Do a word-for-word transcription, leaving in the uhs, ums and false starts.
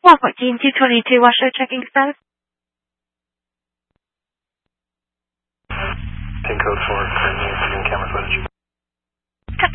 one fourteen, two twenty-two, Washoe checking status. Pin code four, currently receiving camera footage.